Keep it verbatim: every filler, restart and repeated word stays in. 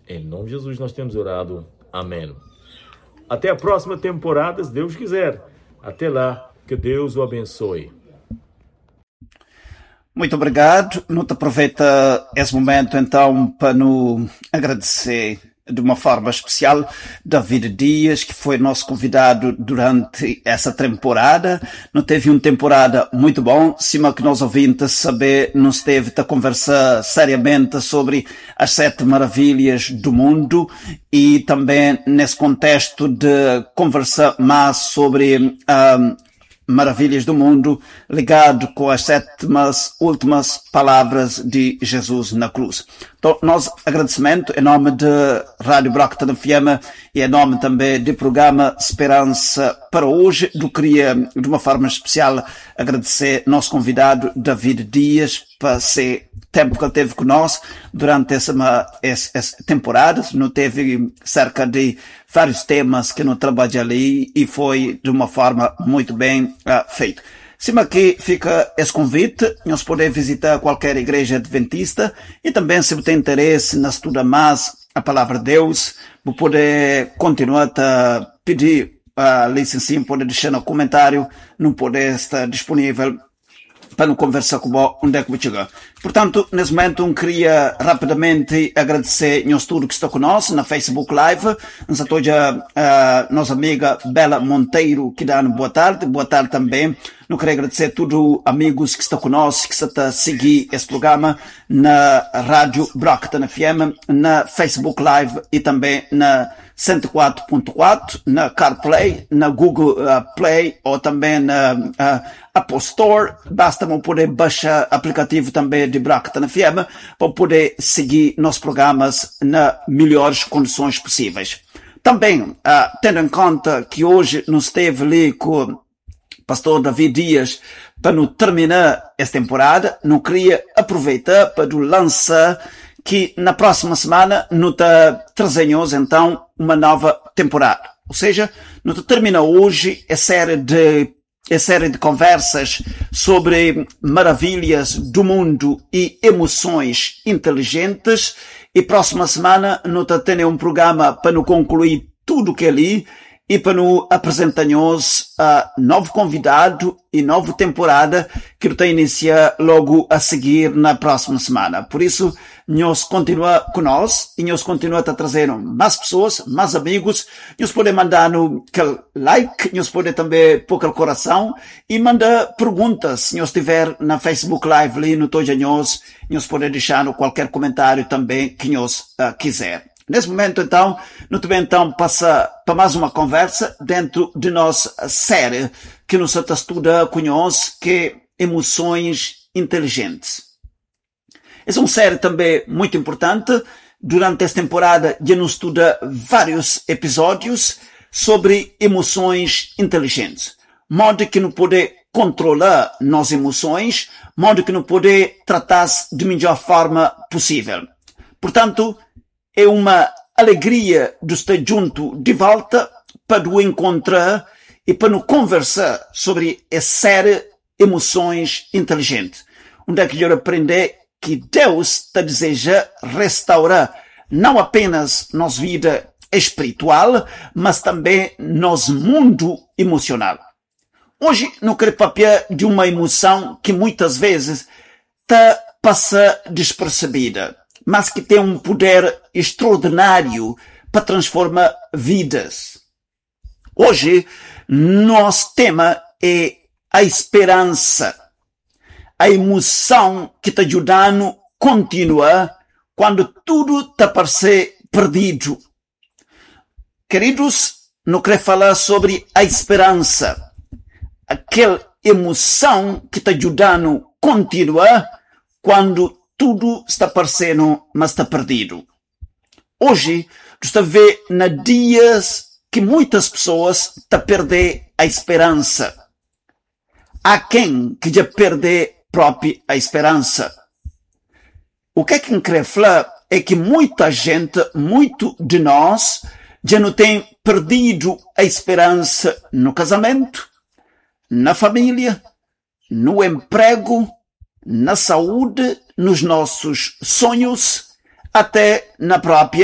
Em nome de Jesus nós temos orado. Amém. Até a próxima temporada, se Deus quiser. Até lá, que Deus o abençoe. Muito obrigado. Não te aproveita esse momento, então, para nos agradecer de uma forma especial David Dias, que foi nosso convidado durante essa temporada. Não teve uma temporada muito bom, cima que nós ouvintes saber, não esteve a conversar seriamente sobre as sete maravilhas do mundo e também nesse contexto de conversar mais sobre um, maravilhas do mundo, ligado com as sétimas últimas palavras de Jesus na cruz. Então, nosso agradecimento em nome de Rádio Brockton F M e em nome também do programa Esperança para hoje, eu queria, de uma forma especial, agradecer nosso convidado David Dias para ser tempo que ele teve conosco durante essa, essa, essa temporada. Não teve cerca de vários temas que não trabalhei ali e foi de uma forma muito bem uh, feito. Cima aqui fica esse convite, nós podemos visitar qualquer igreja adventista e também se você tem interesse na estudar mais a palavra de Deus, você pode continuar a pedir a licença, pode deixar no comentário, não pode estar disponível para não conversar com você onde é que vai chegar. Portanto, nesse momento, eu queria rapidamente agradecer ao estudo que está conosco na Facebook Live. Nós estamos a nossa amiga Bela Monteiro, que dá boa tarde. Boa tarde também. Eu queria agradecer a todos os amigos que estão conosco, que estão a seguir esse programa na Rádio Brockton F M, na Facebook Live e também na cento e quatro ponto quatro, na CarPlay, na Google uh, Play ou também na uh, Apple Store. Basta poder baixar o aplicativo também de Brockton F M para poder seguir nossos programas nas melhores condições possíveis. Também, uh, tendo em conta que hoje nos esteve ali com o pastor David Dias para não terminar essa temporada, não queria aproveitar para lançar que na próxima semana não está trazendo então uma nova temporada. Ou seja, não termina hoje a série de a série de conversas sobre maravilhas do mundo e emoções inteligentes e próxima semana não está tendo um programa para não concluir tudo que é ali e para nos apresentar-nos a novo convidado e nova temporada que está a iniciar logo a seguir na próxima semana. Por isso, nós continua conosco e nós continua a trazer mais pessoas, mais amigos. Nós podemos mandar no like, nós podemos também pôr o coração e mandar perguntas. Se nós estiver na Facebook Live ali no Toja Nós, nós podemos deixar no qualquer comentário também que nós uh, quiser. Nesse momento, então, nós também então passa para mais uma conversa dentro de nossa série que nos estuda conosco, que é Emoções Inteligentes. Essa é uma série também muito importante. Durante esta temporada, já nos estuda vários episódios sobre emoções inteligentes. Modo que não poder controlar nossas emoções, modo que não poder tratar de melhor forma possível. Portanto, é uma alegria de estar junto de volta para o encontrar e para nos conversar sobre essa série Emoções Inteligentes. Onde é que eu aprender que Deus te deseja restaurar não apenas nossa vida espiritual, mas também nosso mundo emocional. Hoje não quero papiar de uma emoção que muitas vezes te passa despercebida, mas que tem um poder extraordinário para transformar vidas. Hoje, nosso tema é a esperança, a emoção que está ajudando a continuar quando tudo está parecer perdido. Queridos, não quero falar sobre a esperança, aquela emoção que está ajudando a continuar quando tudo está parecendo, mas está perdido. Hoje, você vê na dias que muitas pessoas estão a perder a esperança. Há quem que já perde própria a esperança. O que é que eu quero falar é que muita gente, muito de nós, já não tem perdido a esperança no casamento, na família, no emprego, na saúde, nos nossos sonhos, até na própria